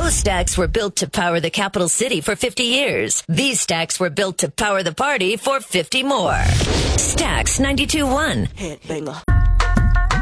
Those stacks were built to power the capital city for 50 years. These stacks were built to power the party for 50 more. Stacks 92.1. Headbanger.